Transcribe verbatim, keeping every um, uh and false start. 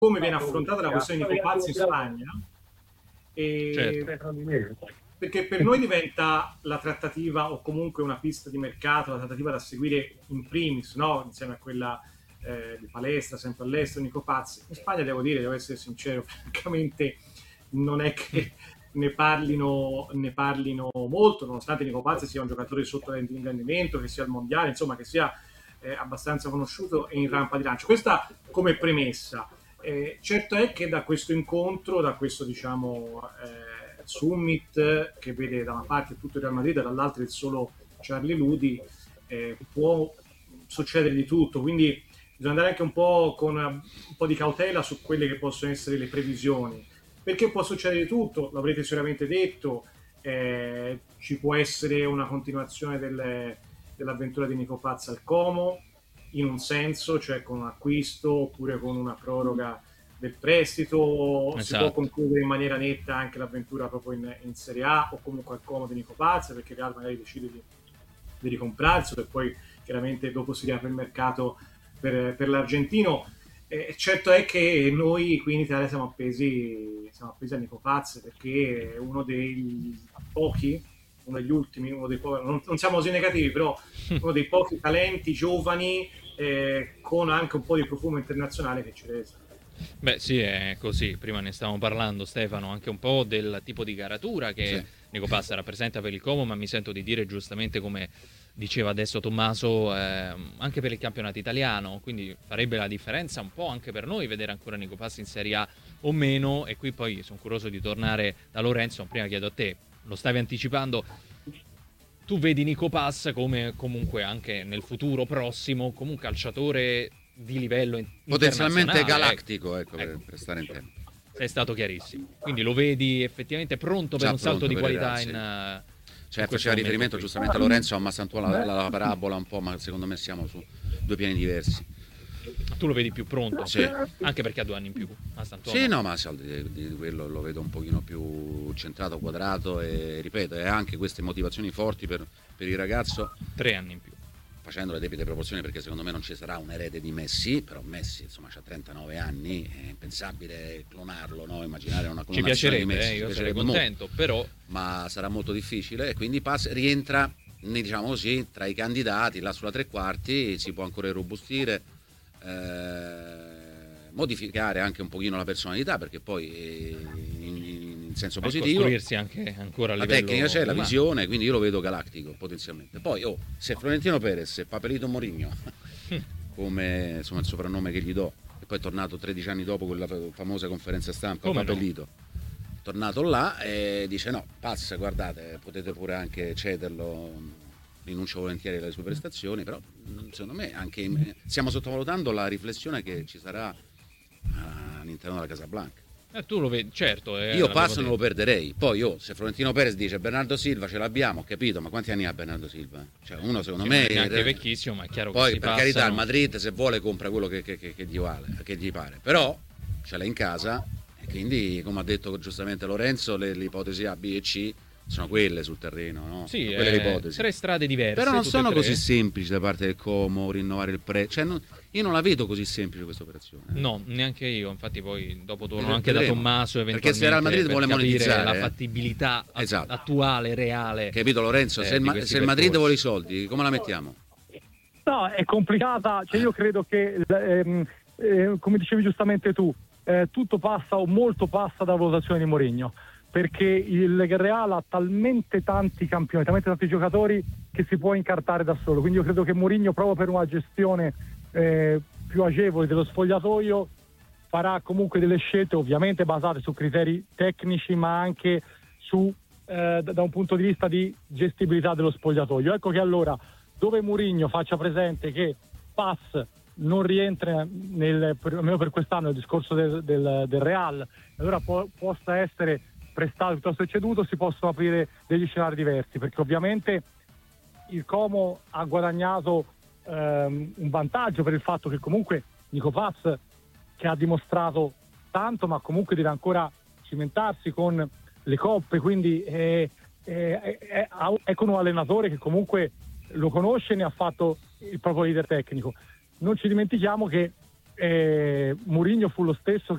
come viene affrontata la questione di Nico Paz in Spagna, e certo. perché per noi diventa la trattativa o comunque una pista di mercato, la trattativa da seguire in primis, no? Insieme a quella eh, di palestra, sempre all'estero, Nico Paz. In Spagna devo dire, devo essere sincero, francamente non è che ne parlino, ne parlino molto, nonostante Nico Paz sia un giocatore sotto rendimento, che sia al mondiale, insomma che sia eh, abbastanza conosciuto e in rampa di lancio. Questa come premessa. Eh, certo è che da questo incontro, da questo diciamo eh, summit che vede da una parte tutto il Real Madrid e dall'altra il solo Charlie Ludi, eh, può succedere di tutto, quindi bisogna andare anche un po' con un po' di cautela su quelle che possono essere le previsioni, perché può succedere di tutto, l'avrete sicuramente detto, eh, ci può essere una continuazione delle, dell'avventura di Nico Paz al Como, in un senso, cioè con un acquisto oppure con una proroga del prestito, esatto. Si può concludere in maniera netta anche l'avventura proprio in, in Serie A o comunque al Como di Nico Paz, perché il Real magari decide di, di ricomprarselo e poi chiaramente dopo si riapre il mercato per, per l'argentino. Eh, certo è che noi qui in Italia siamo appesi, siamo appesi a Nico Paz perché è uno dei pochi, uno degli ultimi, uno dei po- non, non siamo così negativi, però uno dei pochi talenti giovani eh, con anche un po' di profumo internazionale che ci resta. Beh sì, è così, prima ne stavamo parlando Stefano, anche un po' del tipo di caratura che sì. Nico Paz rappresenta per il Como, ma mi sento di dire giustamente come diceva adesso Tommaso, eh, anche per il campionato italiano, quindi farebbe la differenza un po' anche per noi vedere ancora Nico Paz in Serie A o meno. E qui poi sono curioso di tornare da Lorenzo, prima chiedo a te, lo stavi anticipando, tu vedi Nico Paz come comunque anche nel futuro prossimo, come un calciatore di livello potenzialmente galattico, ecco, ecco, ecco. Per, per stare in tempo. Sei stato chiarissimo, quindi lo vedi effettivamente pronto per Già un salto di qualità sì. in, cioè in faceva riferimento qui. giustamente a Lorenzo, a Massantuono la, la, la parabola un po', ma secondo me siamo su due piani diversi. Tu lo vedi più pronto? Sì. Anche perché ha due anni in più a Sant'Uomo. Sì, no, ma di, di quello lo vedo un pochino più centrato, quadrato e ripeto, e anche queste motivazioni forti per, per il ragazzo. Tre anni in più. Facendo le debite proporzioni, perché secondo me non ci sarà un erede di Messi, però Messi insomma ha trentanove anni, è impensabile clonarlo, no? Immaginare una clonazione di Messi. Eh, io sarei contento, molto, però ma sarà molto difficile e quindi Paz rientra, diciamo così, tra i candidati, là sulla tre quarti, si può ancora irrobustire, eh, modificare anche un pochino la personalità, perché poi eh, in, in senso per positivo costruirsi anche ancora a la livello tecnica c'è, umano. la visione, quindi io lo vedo galattico potenzialmente. Poi oh, se Florentino Perez e Papelito Mourinho come insomma il soprannome che gli do, e poi è tornato tredici anni dopo quella famosa conferenza stampa, come Papelito no? Tornato là e dice no, Paz, guardate, potete pure anche cederlo, rinuncio volentieri alle sue prestazioni, però secondo me anche stiamo sottovalutando la riflessione che ci sarà all'interno della Casablanca. Eh, tu lo vedi, certo. Eh, io Paz non lo perderei. Poi io, se Florentino Perez dice Bernardo Silva ce l'abbiamo, ho capito, ma quanti anni ha Bernardo Silva? Cioè uno secondo sì, me è anche vecchissimo, ma è chiaro poi, che si per passano. carità, il Madrid se vuole compra quello che, che, che, che, gli vale, che gli pare, però ce l'ha in casa e quindi, come ha detto giustamente Lorenzo, le, le ipotesi A, B e C sono quelle sul terreno, no? Sì, sono quelle eh, ipotesi. Tre strade diverse. Però non sono tre. così semplici da parte del Como rinnovare il prezzo. Cioè, non, io non la vedo così semplice questa operazione. No, neanche io. Infatti, poi dopo torno Vedremo. anche da Tommaso. Eventualmente, perché se Real Madrid vuole monetizzare la fattibilità esatto. attuale, reale. Capito, Lorenzo? Eh, se, il, ma- se il Madrid vuole i soldi, come la mettiamo? No, è complicata. Cioè, io credo che, ehm, eh, come dicevi giustamente tu, eh, tutto passa o molto passa dalla valutazione di Mourinho, perché il Real ha talmente tanti campioni, talmente tanti giocatori che si può incartare da solo, quindi io credo che Mourinho, proprio per una gestione eh, più agevole dello spogliatoio, farà comunque delle scelte ovviamente basate su criteri tecnici, ma anche su eh, da un punto di vista di gestibilità dello spogliatoio. Ecco che allora, dove Mourinho faccia presente che Paz non rientra nel, per, almeno per quest'anno, nel discorso del, del, del Real, allora po- possa essere prestato piuttosto che ceduto, si possono aprire degli scenari diversi, perché ovviamente il Como ha guadagnato ehm, un vantaggio per il fatto che comunque Nico Paz, che ha dimostrato tanto, ma comunque deve ancora cimentarsi con le coppe, quindi è, è, è, è con un allenatore che comunque lo conosce e ne ha fatto il proprio leader tecnico. Non ci dimentichiamo che eh, Mourinho fu lo stesso